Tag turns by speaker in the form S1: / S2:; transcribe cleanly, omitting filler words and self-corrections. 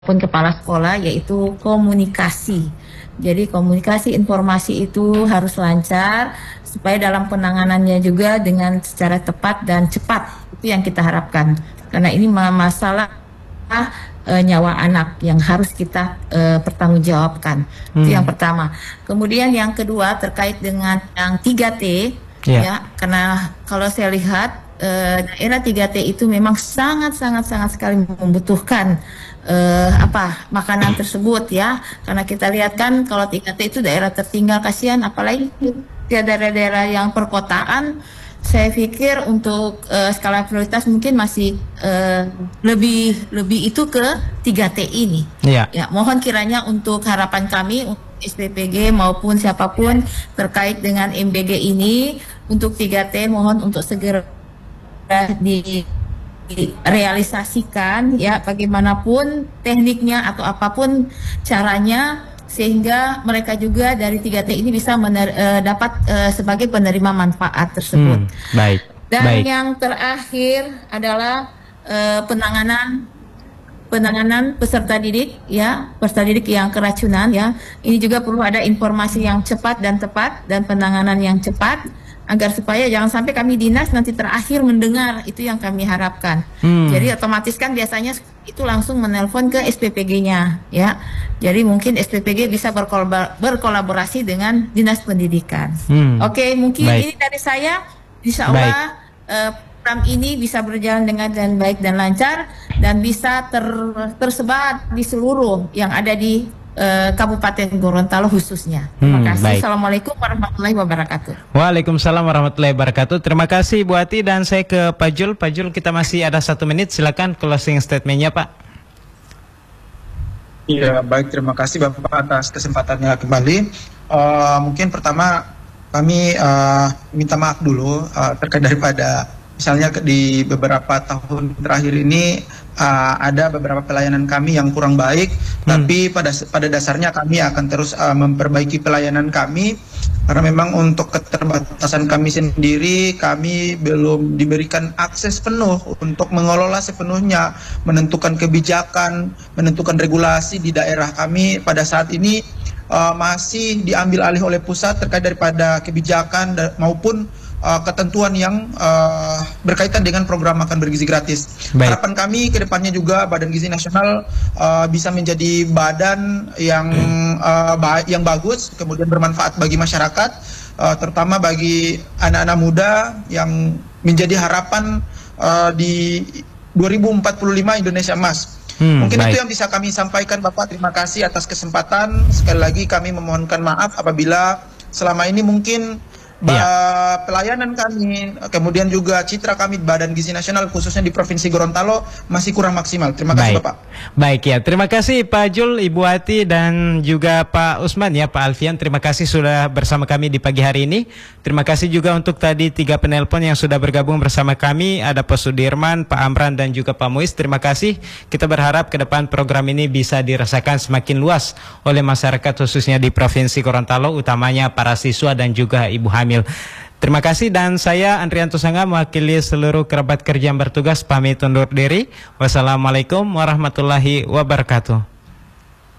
S1: pun kepala sekolah, yaitu komunikasi. Jadi komunikasi informasi itu harus lancar supaya dalam penanganannya juga dengan secara tepat dan cepat. Itu yang kita harapkan. Karena ini masalah nyawa anak yang harus kita pertanggungjawabkan. Itu yang pertama. Kemudian yang kedua terkait dengan yang 3T, ya, karena kalau saya lihat daerah 3T itu memang sangat sekali membutuhkan makanan tersebut, ya, karena kita lihat kan kalau 3T itu daerah tertinggal, kasihan, apalagi daerah-daerah yang perkotaan. Saya pikir untuk skala prioritas mungkin masih lebih itu ke 3T ini. Ya, mohon kiranya untuk harapan kami untuk SPPG maupun siapapun terkait dengan MBG ini untuk 3T, mohon untuk segera direalisasikan, ya, bagaimanapun tekniknya atau apapun caranya, sehingga mereka juga dari 3T ini bisa dapat sebagai penerima manfaat tersebut. Dan yang terakhir adalah penanganan peserta didik, ya, peserta didik yang keracunan, ya. Ini juga perlu ada informasi yang cepat dan tepat dan penanganan yang cepat, agar supaya jangan sampai kami dinas nanti terakhir mendengar. Itu yang kami harapkan. Jadi otomatis kan biasanya itu langsung menelpon ke SPPG-nya, ya. Jadi mungkin SPPG bisa berkolaborasi dengan dinas pendidikan. Oke, mungkin ini dari saya. Insya Allah program ini bisa berjalan dengan baik dan lancar dan bisa tersebar di seluruh yang ada di Kabupaten Gorontalo khususnya. Terima kasih. Assalamualaikum warahmatullahi wabarakatuh.
S2: Waalaikumsalam warahmatullahi wabarakatuh. Terima kasih Bu Ati, dan saya ke Pak Jul. Pak Jul, kita masih ada 1 menit. Silakan closing statementnya, Pak.
S3: Iya, baik. Terima kasih Bapak atas kesempatannya kembali. Mungkin pertama kami minta maaf dulu terkait daripada misalnya di beberapa tahun terakhir ini ada beberapa pelayanan kami yang kurang baik, tapi pada dasarnya kami akan terus memperbaiki pelayanan kami, karena memang untuk keterbatasan kami sendiri, kami belum diberikan akses penuh untuk mengelola sepenuhnya, menentukan kebijakan, menentukan regulasi di daerah kami pada saat ini masih diambil alih oleh pusat terkait daripada kebijakan maupun ketentuan yang berkaitan dengan program makan bergizi gratis. Harapan kami ke depannya juga Badan Gizi Nasional bisa menjadi badan yang bagus, kemudian bermanfaat bagi masyarakat, terutama bagi anak-anak muda yang menjadi harapan di 2045 Indonesia Emas. Mungkin itu yang bisa kami sampaikan, Bapak. Terima kasih atas kesempatan. Sekali lagi kami memohonkan maaf apabila selama ini mungkin pelayanan kami, kemudian juga citra kami Badan Gizi Nasional khususnya di Provinsi Gorontalo masih kurang maksimal. Terima kasih Bapak.
S2: Baik, ya, terima kasih Pak Jul, Ibu Ati, dan juga Pak Usman, ya, Pak Alfian. Terima kasih sudah bersama kami di pagi hari ini. Terima kasih juga untuk tadi 3 penelpon yang sudah bergabung bersama kami. Ada Pak Sudirman, Pak Amran, dan juga Pak Muiz. Terima kasih. Kita berharap ke depan program ini bisa dirasakan semakin luas oleh masyarakat khususnya di Provinsi Gorontalo, utamanya para siswa dan juga ibu hamil. Terima kasih, dan saya Andrianto Sangga mewakili seluruh kerabat kerja yang bertugas pamit undur diri. Wassalamualaikum warahmatullahi wabarakatuh.